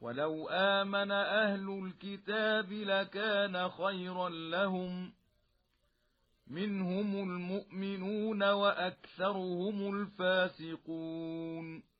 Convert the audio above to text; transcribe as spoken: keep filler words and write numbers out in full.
ولو آمن أهل الكتاب لكان خيرا لهم منهم المؤمنون وأكثرهم الفاسقون